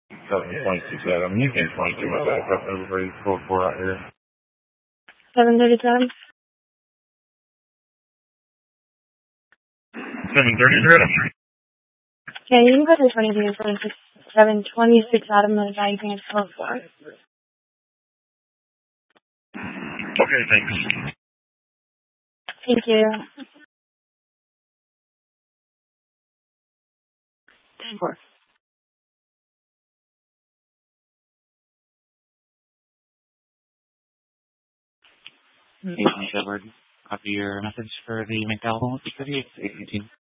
726 Adam. You can't 22 my back up. Everybody's 4 out here. 737? 730. Yeah, you can go to 22, 26, 726 Adam, and I think it's 4. Okay, thanks. Thank you. 4. Hey, Shepard. Copy your message for the McDowell City.